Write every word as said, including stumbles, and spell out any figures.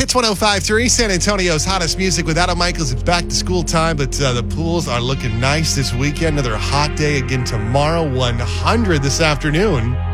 Hits one oh five point three, San Antonio's hottest music with Adam Michaels. It's back to school time, but uh, the pools are looking nice this weekend. Another hot day again tomorrow, one hundred this afternoon.